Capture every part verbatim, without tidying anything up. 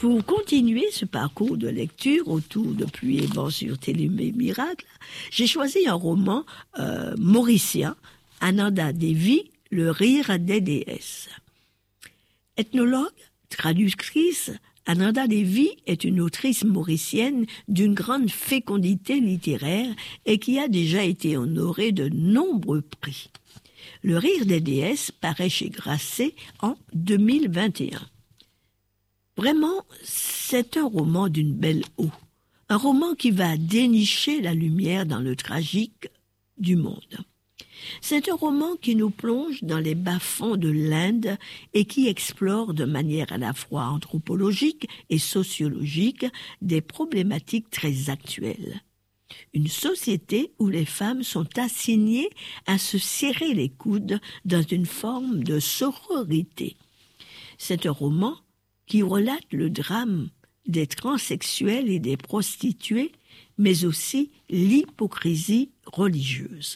Pour continuer ce parcours de lecture autour de Pluie et vent sur Télé Miracle, j'ai choisi un roman euh, mauricien, Ananda Devi, Le rire des déesses. Ethnologue, traductrice, Ananda Devi est une autrice mauricienne d'une grande fécondité littéraire et qui a déjà été honorée de nombreux prix. Le rire des déesses paraît chez Grasset en deux mille vingt et un. Vraiment, c'est un roman d'une belle eau. Un roman qui va dénicher la lumière dans le tragique du monde. C'est un roman qui nous plonge dans les bas-fonds de l'Inde et qui explore de manière à la fois anthropologique et sociologique des problématiques très actuelles. Une société où les femmes sont assignées à se serrer les coudes dans une forme de sororité. C'est un roman qui relate le drame des transsexuels et des prostituées, mais aussi l'hypocrisie religieuse.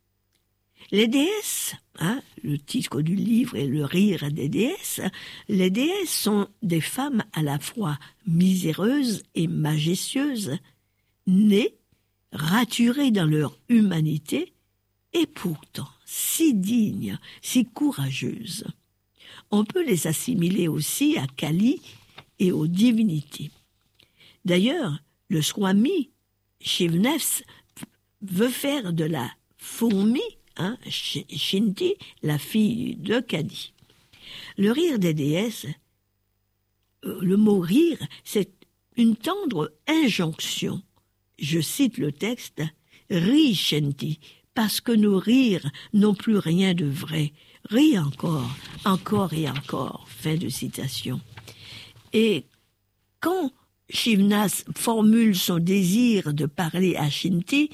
Les déesses, hein, le titre du livre est Le rire des déesses, les déesses sont des femmes à la fois miséreuses et majestueuses, nées, raturées dans leur humanité, et pourtant si dignes, si courageuses. On peut les assimiler aussi à Kali et aux divinités. D'ailleurs, le Swami Shivnes veut faire de la fourmi, hein, Shinti, la fille de Kali. Le rire des déesses, le mot rire, c'est une tendre injonction. Je cite le texte, « Ris, Shinti, parce que nos rires n'ont plus rien de vrai. Ris encore, encore et encore. » Fin de citation. Et quand Shivnas formule son désir de parler à Shinti,